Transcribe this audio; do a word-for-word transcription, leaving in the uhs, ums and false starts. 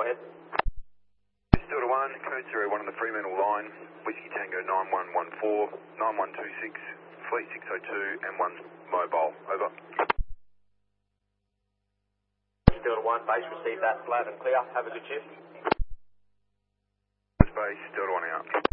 ahead. Delta one, code zero one on the Fremantle line, Whiskey Tango nine one one four, nine one two six, Fleet six oh two, and one's mobile. Over. Delta one, base, receive that loud and clear. Have a good shift. Base, Delta one out.